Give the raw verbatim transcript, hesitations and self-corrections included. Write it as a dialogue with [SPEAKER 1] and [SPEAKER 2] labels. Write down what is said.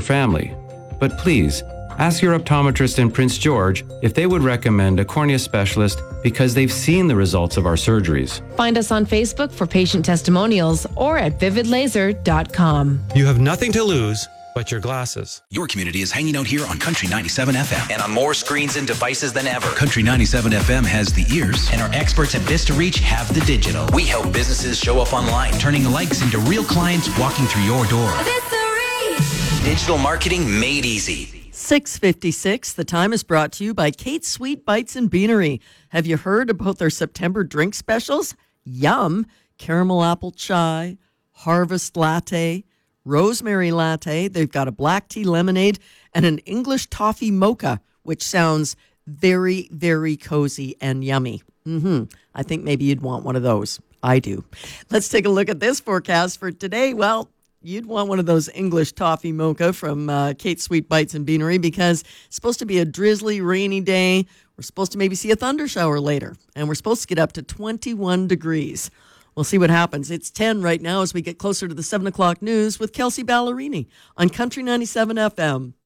[SPEAKER 1] family. But please, ask your optometrist in Prince George if they would recommend a cornea specialist because they've seen the results of our surgeries.
[SPEAKER 2] Find us on Facebook for patient testimonials or at vivid laser dot com.
[SPEAKER 3] You have nothing to lose but your glasses.
[SPEAKER 4] Your community is hanging out here on Country ninety-seven F M and on more screens and devices than ever. Country ninety-seven F M has the ears, and our experts at Vista Reach have the digital. We help businesses show up online, turning likes into real clients walking through your door. Vista Reach. Digital marketing made easy.
[SPEAKER 5] six fifty-six. The time is brought to you by Kate's Sweet Bites and Beanery. Have you heard about their September drink specials? Yum! Caramel apple chai, harvest latte, rosemary latte. They've got a black tea lemonade and an English toffee mocha, which sounds very, very cozy and yummy. Mm-hmm. I think maybe you'd want one of those. I do. Let's take a look at this forecast for today. Well, you'd want one of those English toffee mocha from uh, Kate's Sweet Bites and Beanery because it's supposed to be a drizzly, rainy day. We're supposed to maybe see a thunder shower later, and we're supposed to get up to twenty-one degrees. We'll see what happens. It's ten right now as we get closer to the seven o'clock news with Kelsey Ballerini on Country ninety-seven F M.